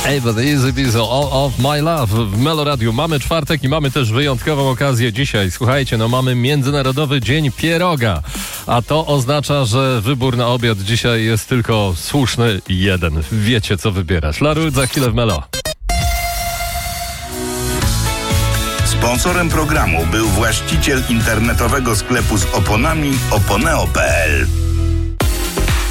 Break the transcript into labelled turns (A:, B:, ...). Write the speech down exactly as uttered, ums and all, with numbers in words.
A: Hey, but easy busy all of my love w Meloradiu. Mamy czwartek i mamy też wyjątkową okazję dzisiaj. Słuchajcie, no mamy Międzynarodowy Dzień Pieroga, a to oznacza, że wybór na obiad dzisiaj jest tylko słuszny jeden. Wiecie, co wybierać. Larud za chwilę w Melo.
B: Sponsorem programu był właściciel internetowego sklepu z oponami oponeo kropka pe el.